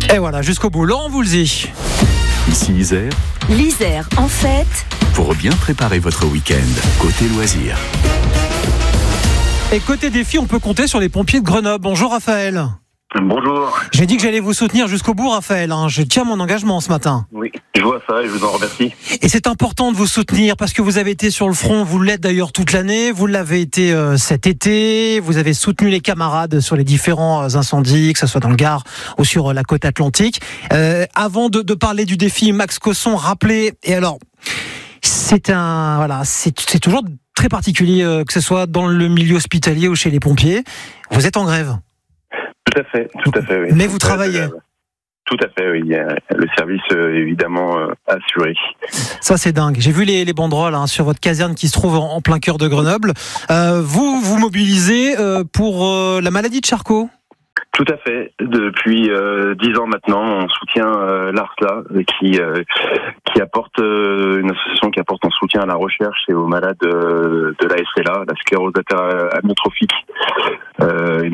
Et voilà, jusqu'au bout. Laurent Voulzy. Ici Isère. L'Isère en fête. Pour bien préparer votre week-end, côté loisirs. Et côté défi, on peut compter sur les pompiers de Grenoble. Bonjour Raphaël. Bonjour. J'ai dit que j'allais vous soutenir jusqu'au bout, Raphaël. Je tiens mon engagement ce matin. Oui, je vois ça et je vous en remercie. Et c'est important de vous soutenir parce que vous avez été sur le front. Vous l'êtes d'ailleurs toute l'année. Vous l'avez été cet été. Vous avez soutenu les camarades sur les différents incendies, que ce soit dans le Gard ou sur la côte atlantique. Avant de parler du défi, Max Cosson, rappelez. Et alors, c'est toujours très particulier, que ce soit dans le milieu hospitalier ou chez les pompiers. Vous êtes en grève. Tout à fait, oui. Mais vous travaillez. Tout à fait, oui. Le service, évidemment, assuré. Ça, c'est dingue. J'ai vu les banderoles sur votre caserne qui se trouve en plein cœur de Grenoble. Vous mobilisez pour la maladie de Charcot. Tout à fait. Depuis 10 ans maintenant, on soutient l'ARSLA, qui apporte une association qui apporte un soutien à la recherche et aux malades de la SLA, la sclérose latérale amyotrophique, une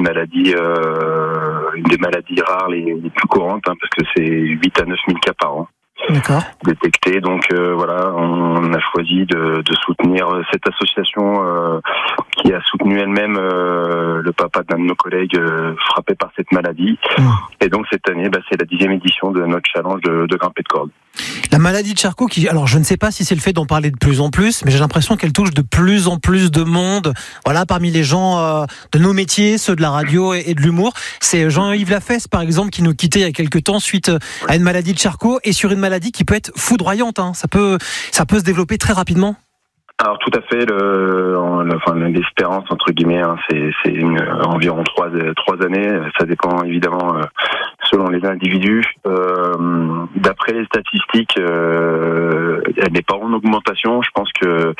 des maladies rares les plus courantes, parce que c'est 8 à 9 000 cas par an. D'accord. Détecté. Donc voilà, on a choisi de soutenir cette association qui a soutenu elle-même le papa d'un de nos collègues frappé par cette maladie. Et donc cette année, c'est la 10e édition de notre challenge de grimper de corde. La maladie de Charcot, alors je ne sais pas si c'est le fait d'en parler de plus en plus, mais j'ai l'impression qu'elle touche de plus en plus de monde. Voilà, parmi les gens de nos métiers, ceux de la radio et de l'humour. C'est Jean-Yves Lafesse, par exemple, qui nous quittait il y a quelques temps suite à une maladie de Charcot et sur une maladie qui peut être foudroyante. Ça peut se développer très rapidement. Alors tout à fait, l'espérance entre guillemets, c'est environ 3 années. Ça dépend évidemment selon les individus. D'après les statistiques, elle n'est pas en augmentation. Je pense que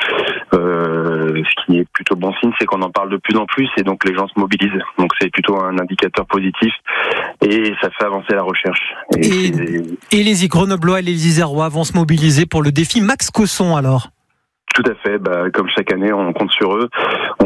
ce qui est plutôt bon signe, c'est qu'on en parle de plus en plus et donc les gens se mobilisent. Donc c'est plutôt un indicateur positif et ça fait avancer la recherche. Et les Grenoblois et les Isérois vont se mobiliser pour le défi Max Cosson alors. Tout à fait. Comme chaque année, on compte sur eux.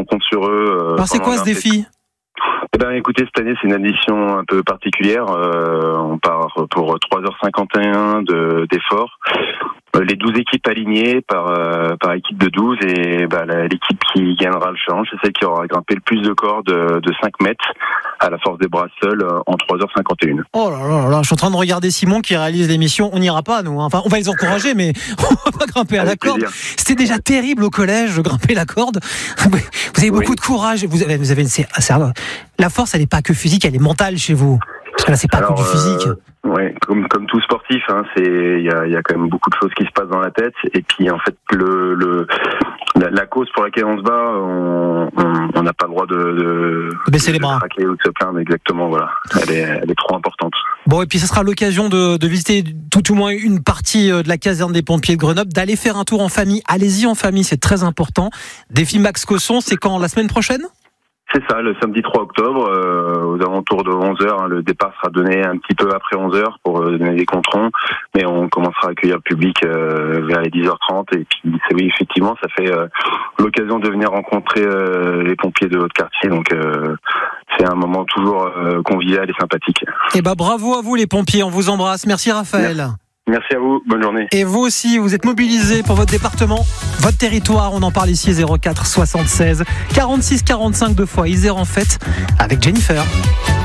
C'est quoi ce défi ? Écoutez, cette année, c'est une édition un peu particulière. On part pour 3h51 d'efforts. Les 12 équipes alignées par équipe de 12 et l'équipe qui gagnera le challenge, c'est celle qui aura grimpé le plus de cordes de 5 mètres à la force des bras seuls en 3h51. Oh là, je suis en train de regarder Simon qui réalise l'émission. On n'ira pas, nous. Enfin, on va les encourager, mais on va pas grimper à la corde. C'était déjà terrible au collège de grimper la corde. Vous avez beaucoup de courage. Vous avez la force, elle n'est pas que physique, elle est mentale chez vous. Parce que là, c'est pas que du physique. Ouais, comme tout sportif, il y a quand même beaucoup de choses qui se passent dans la tête. Et puis en fait, la cause pour laquelle on se bat, on n'a pas le droit de baisser les bras, de craquer ou de se plaindre. Exactement, voilà. Elle est trop importante. Bon, et puis ça sera l'occasion de visiter tout au moins une partie de la caserne des pompiers de Grenoble, d'aller faire un tour en famille. Allez-y en famille, c'est très important. Défi Max Cosson, c'est quand, la semaine prochaine ? C'est ça, le samedi 3 octobre, aux alentours de 11h. Le départ sera donné un petit peu après 11h pour donner des controns, mais on commencera à accueillir le public vers les 10h30. Et puis, oui, effectivement, ça fait l'occasion de venir rencontrer les pompiers de votre quartier. Donc, c'est un moment toujours convivial et sympathique. Et bravo à vous les pompiers, on vous embrasse. Merci Raphaël. Merci à vous, bonne journée. Et vous aussi, vous êtes mobilisés pour votre département, votre territoire. On en parle ici, 04 76 46 45 2 fois Isère en fête avec Jennifer.